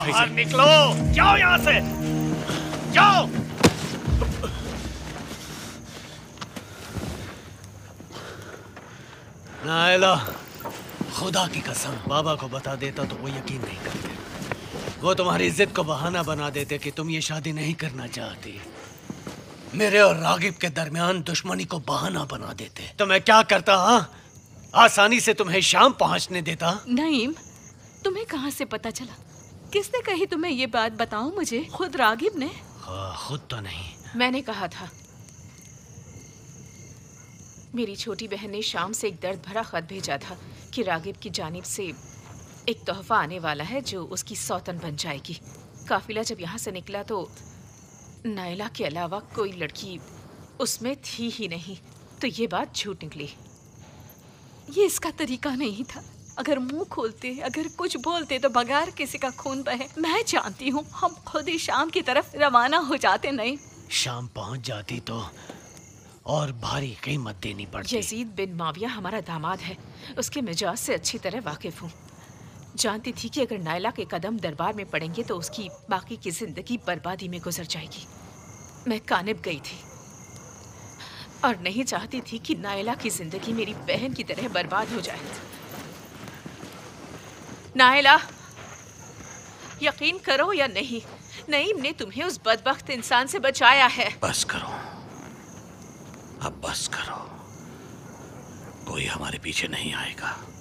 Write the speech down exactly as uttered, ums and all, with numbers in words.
बाहर निकलो, जाओ यहाँ से, जाओ। नायला, खुदा की कसम बाबा को बता देता तो वो यकीन नहीं करते। वो तुम्हारी जिद को बहाना बना देते कि तुम ये शादी नहीं करना चाहती। मेरे और रागिब के दरमियान दुश्मनी को बहाना बना देते। तो मैं क्या करता? हाँ, आसानी से तुम्हें शाम पहुंचने देता। नईम, तुम्हें कहाँ से पता चला? किसने कही तुम्हें ये बात? बताओ मुझे। खुद रागिब ने? हाँ, खुद तो नहीं। मैंने कहा था। मेरी छोटी बहन ने शाम से एक दर्द भरा खत भेजा था कि रागिब की जानिब से एक तोहफा आने वाला है जो उसकी सौतन बन जाएगी। काफिला जब यहाँ से निकला तो नायला के अलावा कोई लड़की उसमें थी ही नहीं। तो ये बात झूठ निकली। ये इसका तरीका नहीं था। अगर मुंह खोलते, अगर कुछ बोलते तो बगैर किसी का खून बहे। मैं जानती हूँ हम खुद ही शाम की तरफ रवाना हो जाते। नहीं, शाम पहुंच जाती तो और भारी कीमत देनी पड़ती। यजीद बिन माविया हमारा दामाद है, उसके मिजाज से अच्छी तरह वाकिफ हूँ। जानती थी कि अगर नायला के कदम दरबार में पड़ेंगे तो उसकी बाकी की जिंदगी बर्बादी में गुजर जाएगी। मैं कानिब गई थी और नहीं चाहती थी कि नायला की जिंदगी मेरी बहन की तरह बर्बाद हो जाए। नायला, यकीन करो या नहीं, नईम ने तुम्हें उस बदबख्त इंसान से बचाया है। बस करो, अब बस करो। कोई हमारे पीछे नहीं आएगा।